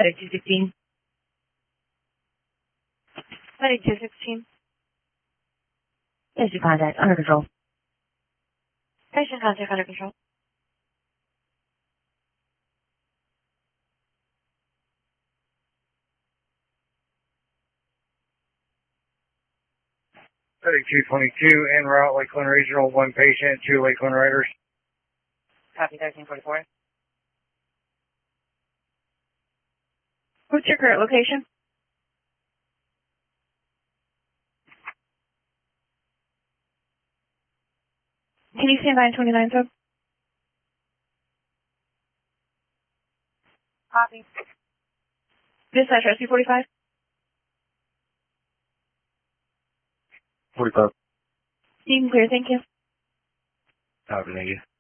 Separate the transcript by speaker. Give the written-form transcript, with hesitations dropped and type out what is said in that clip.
Speaker 1: Medic 216.
Speaker 2: Medic 216.
Speaker 1: Patient contact under control.
Speaker 2: Patient contact under control.
Speaker 3: Medic 222, en route, Lakeland Regional, 1 patient, 2 Lakeland Riders.
Speaker 2: Copy 1344.
Speaker 1: What's your current location? Can you stand by in 29, sir?
Speaker 2: Copy.
Speaker 1: Dispatch rescue 45?
Speaker 3: 45.
Speaker 1: You can clear, thank you.
Speaker 3: Copy, thank you.